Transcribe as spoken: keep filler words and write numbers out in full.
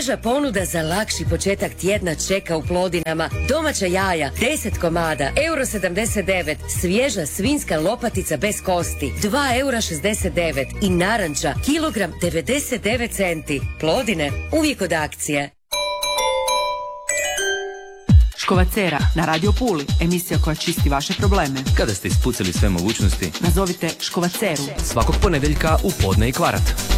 Svježa ponuda za lakši početak tjedna čeka u Plodinama. Domaća jaja, deset komada, euro sedamdeset devet. Svježa svinjska lopatica bez kosti, dva eura šezdeset devet. I naranča, kilogram devedeset devet centi. Plodine, uvijek od akcije. Škovacera na Radio Puli, emisija koja čisti vaše probleme. Kada ste ispucali sve mogućnosti, nazovite Škovaceru. Svakog ponedjeljka u podne i kvart.